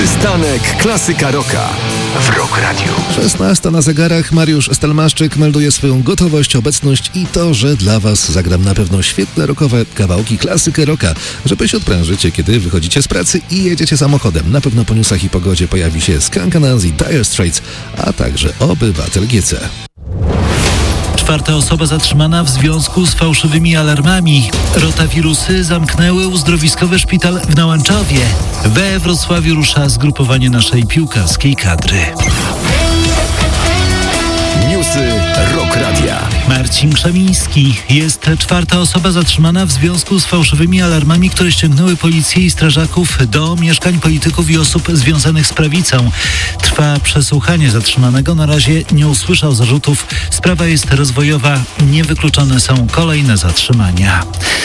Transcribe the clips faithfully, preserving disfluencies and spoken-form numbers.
Przystanek Klasyka Rocka w Rock Radio. szesnasta na zegarach. Mariusz Stelmaszczyk melduje swoją gotowość, obecność i to, że dla Was zagram na pewno świetne rockowe kawałki klasykę rocka, żeby się odprężycie, kiedy wychodzicie z pracy i jedziecie samochodem. Na pewno po newsach i pogodzie pojawi się Skunk Anansi, Dire Straits, a także Obywatel G C. Czwarta osoba zatrzymana w związku z fałszywymi alarmami. Rotawirusy zamknęły uzdrowiskowy szpital w Nałęczowie. We Wrocławiu rusza zgrupowanie naszej piłkarskiej kadry. Newsy Rock Radia. Marcin Krzemiński. Jest czwarta osoba zatrzymana w związku z fałszywymi alarmami, które ściągnęły policję i strażaków do mieszkań polityków i osób związanych z prawicą. Trwa przesłuchanie zatrzymanego. Na razie nie usłyszał zarzutów. Sprawa jest rozwojowa. Niewykluczone są kolejne zatrzymania.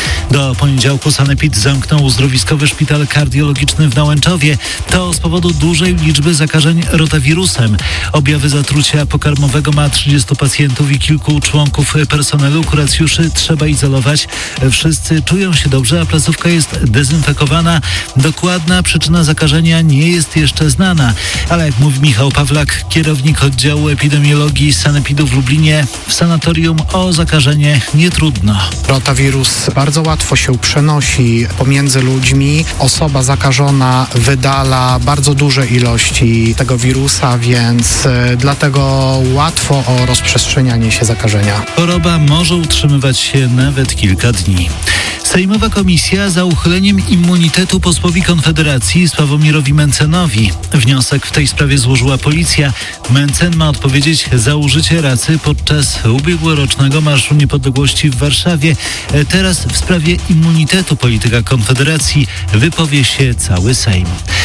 Do poniedziałku Sanepid zamknął uzdrowiskowy szpital kardiologiczny w Nałęczowie. To z powodu dużej liczby zakażeń rotawirusem. Objawy zatrucia pokarmowego ma trzydziestu pacjentów i kilku członków personelu. Kuracjuszy trzeba izolować. Wszyscy czują się dobrze, a placówka jest dezynfekowana. Dokładna przyczyna zakażenia nie jest jeszcze znana. Ale jak mówi Michał Pawlak, kierownik oddziału epidemiologii Sanepidu w Lublinie, w sanatorium o zakażenie nie trudno. Rotawirus bardzo łatwo się przenosi pomiędzy ludźmi. Osoba zakażona wydala bardzo duże ilości tego wirusa, więc dlatego łatwo o rozprzestrzenianie się zakażenia. Choroba może utrzymywać się nawet kilka dni. Sejmowa komisja za uchyleniem immunitetu posłowi Konfederacji Sławomirowi Mentzenowi. Wniosek w tej sprawie złożyła policja. Mentzen ma odpowiedzieć za użycie racy podczas ubiegłorocznego Marszu Niepodległości w Warszawie. Teraz w sprawie immunitetu polityka Konfederacji wypowie się cały Sejm.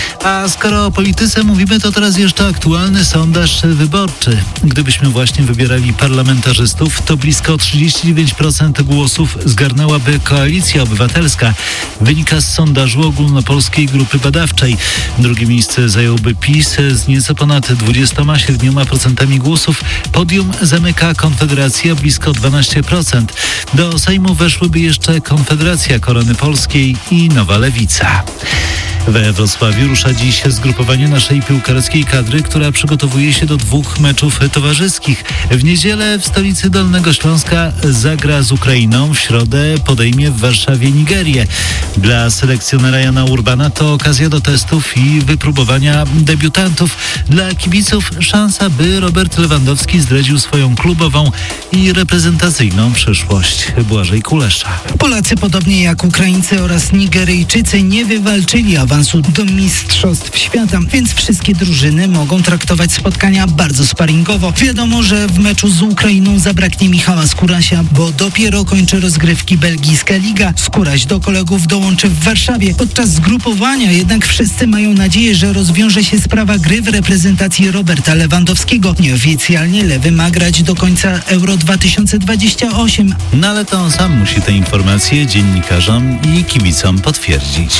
A skoro o polityce mówimy, to teraz jeszcze aktualny sondaż wyborczy. Gdybyśmy właśnie wybierali parlamentarzystów, to blisko trzydzieści dziewięć procent głosów zgarnęłaby Koalicja Obywatelska. Wynika z sondażu ogólnopolskiej grupy badawczej. Drugie miejsce zająłby PiS z nieco ponad dwudziestoma siedmioma procentami głosów. Podium zamyka Konfederacja blisko dwanaście procent. Do Sejmu weszłyby jeszcze Konfederacja Korony Polskiej i Nowa Lewica. We Wrocławiu rusza dziś zgrupowanie naszej piłkarskiej kadry, która przygotowuje się do dwóch meczów towarzyskich. W niedzielę w stolicy Dolnego Śląska zagra z Ukrainą, w środę podejmie w Warszawie Nigerię. Dla selekcjonera Jana Urbana to okazja do testów i wypróbowania debiutantów. Dla kibiców szansa, by Robert Lewandowski zdradził swoją klubową i reprezentacyjną przyszłość. Błażej Kulesza. Polacy, podobnie jak Ukraińcy oraz Nigeryjczycy, nie wywalczyli awansu do Mistrzostw Świata, więc wszystkie drużyny mogą traktować spotkania bardzo sparingowo. Wiadomo, że w meczu z Ukrainą zabraknie Michała Skórasia, bo dopiero kończy rozgrywki belgijska liga. Skóraś do kolegów dołączy w Warszawie. Podczas zgrupowania jednak wszyscy mają nadzieję, że rozwiąże się sprawa gry w reprezentacji Roberta Lewandowskiego. Nieoficjalnie Lewy ma grać do końca Euro dwa tysiące dwudziestego ósmego. No ale to on sam musi te informacje dziennikarzom i kibicom potwierdzić.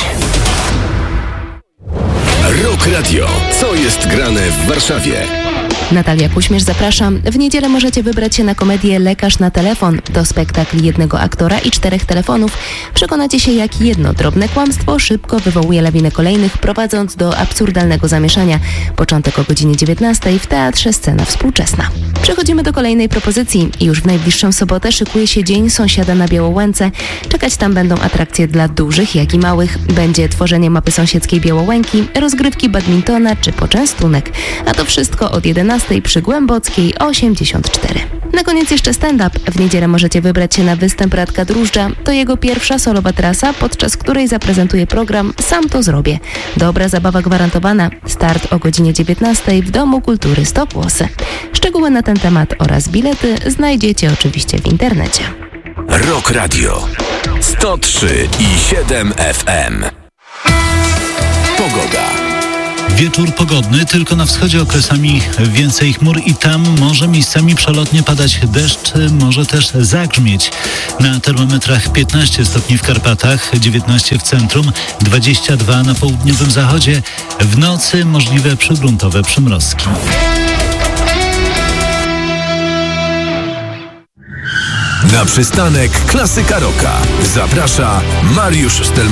Rock Radio. Co jest grane w Warszawie? Natalia Kuśmierz, zapraszam. W niedzielę możecie wybrać się na komedię Lekarz na telefon. To spektakl jednego aktora i czterech telefonów. Przekonacie się, jak jedno drobne kłamstwo szybko wywołuje lawinę kolejnych, prowadząc do absurdalnego zamieszania. Początek o godzinie dziewiętnastej w Teatrze Scena Współczesna. Przechodzimy do kolejnej propozycji. Już w najbliższą sobotę szykuje się Dzień Sąsiada na Białołęce. Czekać tam będą atrakcje dla dużych, jak i małych. Będzie tworzenie mapy sąsiedzkiej Białołęki, rozgrywki badmintona czy poczęstunek. A to wszystko od jedenastej przy Głębockiej osiemdziesiąt cztery. Na koniec jeszcze stand-up. W niedzielę możecie wybrać się na występ Radka Drużdża. To jego pierwsza solowa trasa, podczas której zaprezentuje program Sam to zrobię. Dobra zabawa gwarantowana. Start o godzinie dziewiętnastej w Domu Kultury Stopłosy. Szczegóły na ten temat oraz bilety znajdziecie oczywiście w internecie. Rock Radio. sto trzy i siedem F M. Pogoda. Wieczór pogodny, tylko na wschodzie okresami więcej chmur i tam może miejscami przelotnie padać deszcz, może też zagrzmieć. Na termometrach piętnaście stopni w Karpatach, dziewiętnaście w centrum, dwadzieścia dwa na południowym zachodzie. W nocy możliwe przygruntowe przymrozki. Na przystanek Klasyka Rocka zaprasza Mariusz Stelmaszczyk.